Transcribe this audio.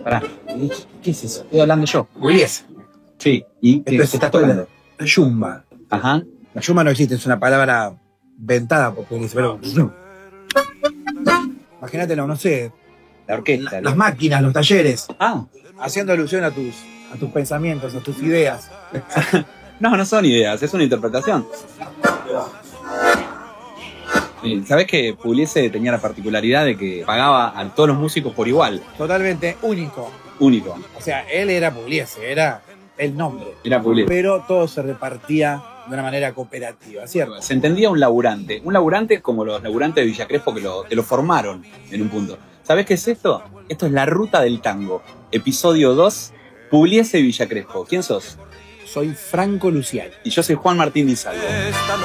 Pará. ¿Qué es eso? Estoy hablando yo. Pugliese. Sí. ¿Y qué Esto es estás tocando? la yumba. Ajá. La yumba no existe, es una palabra inventada por Pugliese, pero imagínatelo, no sé, La orquesta. las máquinas, los talleres, Ah. haciendo alusión a tus pensamientos, a tus ideas. No son ideas, es una interpretación. ¿Sabés que Pugliese tenía la particularidad de que pagaba a todos los músicos por igual? Totalmente único. Único. O sea, él era Pugliese, era el nombre. Era Pugliese. Pero todo se repartía de una manera cooperativa, ¿cierto? Se entendía un laburante. Un laburante como los laburantes de Villa Crespo que lo formaron en un punto. ¿Sabés qué es esto? Esto es La Ruta del Tango. Episodio 2, Pugliese y Villa Crespo. ¿Quién sos? Soy Franco Luciani. Y yo soy Juan Martín Di Salvo. Esta